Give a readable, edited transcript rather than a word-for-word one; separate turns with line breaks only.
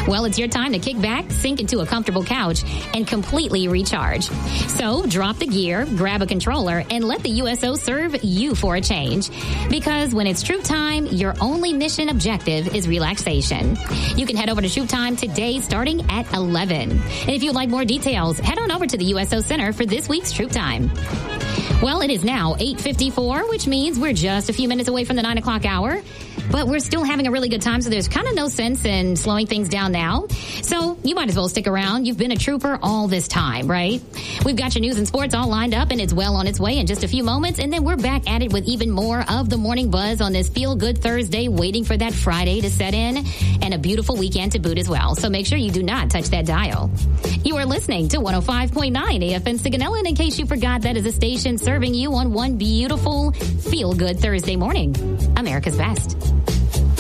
Well, it's your time to kick back, sink into a comfortable couch, and completely recharge. So drop the gear, grab a controller, and let the USO serve you for a change. Because when it's Troop Time, your only mission objective is relaxation. You can head over to Troop Time today starting at 11. And if you'd like more details, head on over to the USO Center for this week's Troop Time. Well, it is now 8:54, which means we're just a few minutes away from the 9 o'clock hour. But we're still having a really good time, so there's kind of no sense in slowing things down now. So you might as well stick around. You've been a trooper all this time, right? We've got your news and sports all lined up, and it's well on its way in just a few moments. And then we're back at it with even more of the morning buzz on this Feel Good Thursday, waiting for that Friday to set in, and a beautiful weekend to boot as well. So make sure you do not touch that dial. You are listening to 105.9 AFN Sigonella, and in case you forgot, that is a station serving you on one beautiful Feel Good Thursday morning. America's Best.